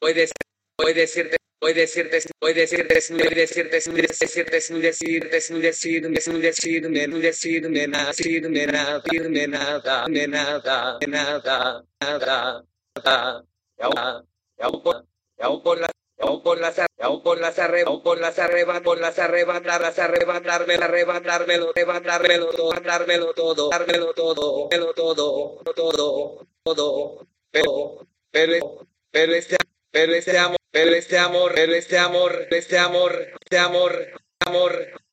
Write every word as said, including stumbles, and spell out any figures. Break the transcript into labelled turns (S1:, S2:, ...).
S1: puede ser, puede decirte, puede decirte, puede decirte, puede decirte, puede decirte, sin decirte, sin decirme, sin decirme, sin decirme nada, decirme nada, decirme nada, me nada, nada, nada, nada, ya, ya, ya, por la, ya, por las, ya, por las arrebas, por las arrebas, por las arrebatarlas, arrebatármelo, arrebatármelo, arrebatármelo todo, dármelo todo, dármelo todo, dármelo todo, todo, todo, pero, pero, pero este, pero este amor, pero este amor, pero este amor, este amor, este amor, amor,